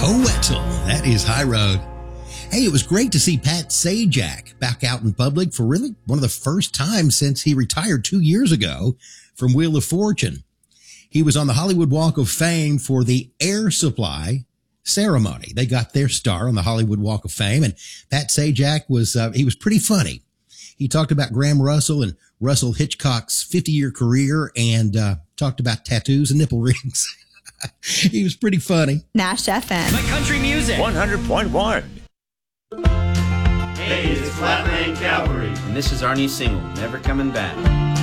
Poetal. That is High Road. Hey, it was great to see Pat Sajak back out in public for really one of the first times since he retired 2 years ago from Wheel of Fortune. He was on the Hollywood Walk of Fame for the Air Supply ceremony. They got their star on the Hollywood Walk of Fame, and Pat Sajak was pretty funny. He talked about Graham Russell and Russell Hitchcock's 50-year career and talked about tattoos and nipple rings. He was pretty funny. Nash FM. My country music. 100.1. Hey, it's Flatland Cavalry. And this is our new single, Never Coming Back.